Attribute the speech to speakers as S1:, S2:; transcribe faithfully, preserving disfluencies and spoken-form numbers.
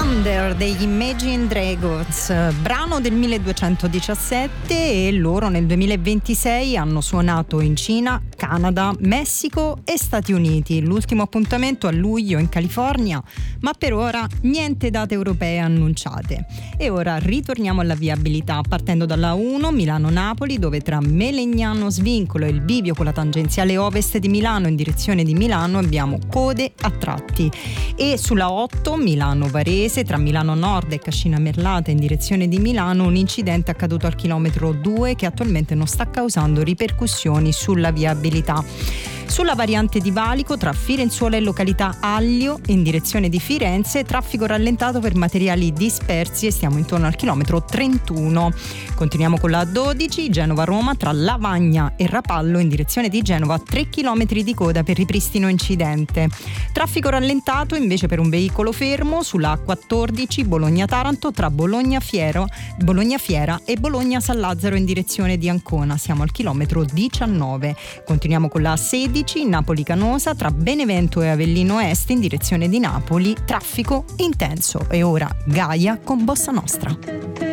S1: Thunder degli Imagine Dragons, brano del milleduecentodiciassette, e loro nel duemilaventisei hanno suonato in Cina, Canada, Messico e Stati Uniti. L'ultimo appuntamento a luglio in California, ma per ora niente date europee annunciate. E ora ritorniamo alla viabilità, partendo dalla uno Milano-Napoli, dove tra Melegnano Svincolo e il bivio con la tangenziale ovest di Milano in direzione di Milano abbiamo code a tratti, e sulla otto Milano-Varese tra Milano Nord e Cascina Merlata in direzione di Milano un incidente accaduto al chilometro due che attualmente non sta causando ripercussioni sulla viabilità. Sulla variante di Valico tra Firenzuola e località Aglio in direzione di Firenze, traffico rallentato per materiali dispersi e stiamo intorno al chilometro trentuno. Continuiamo con la dodici Genova-Roma tra Lavagna e Rapallo in direzione di Genova, tre chilometri di coda per ripristino incidente. Traffico rallentato invece per un veicolo fermo sulla A quattordici Bologna-Taranto tra Bologna Fiero, Bologna Fiera e Bologna San Lazzaro in direzione di Ancona, siamo al chilometro diciannove. Continuiamo con la sedici Napoli-Canosa tra Benevento e Avellino Est in direzione di Napoli, traffico intenso. E ora Gaia con Bossa Nostra.